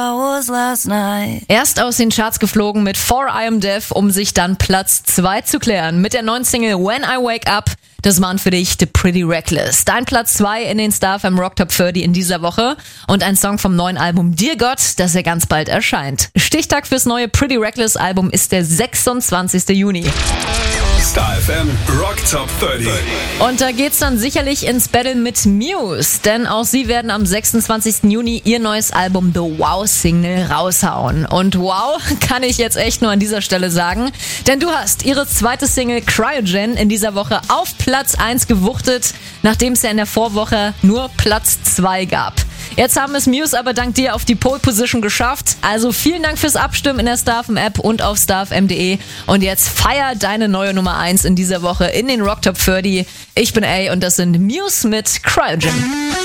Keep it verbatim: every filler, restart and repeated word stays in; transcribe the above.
Erst aus den Charts geflogen mit For I Am Deaf, um sich dann Platz zwei zu klären. Mit der neuen Single When I Wake Up, das waren für dich The Pretty Reckless. Dein Platz zwei in den Star F M Rock Top dreißig in dieser Woche und ein Song vom neuen Album Dear God, das ja ganz bald erscheint. Stichtag fürs neue Pretty Reckless Album ist der sechsundzwanzigster Juni. Star F M Rock Top dreißig. Und da geht's dann sicherlich ins Battle mit Muse, denn auch sie werden am sechsundzwanzigsten Juni ihr neues Album The Wow Single raushauen. Und wow, kann ich jetzt echt nur an dieser Stelle sagen, denn du hast ihre zweite Single Cryogen in dieser Woche auf Platz eins gewuchtet, nachdem es ja in der Vorwoche nur Platz zwei gab. Jetzt haben es Muse aber dank dir auf die Pole Position geschafft. Also vielen Dank fürs Abstimmen in der Star F M App und auf star f m punkt de. Und jetzt feier deine neue Nummer eins in dieser Woche in den Rock Top dreißig. Ich bin A und das sind Muse mit Cryogen.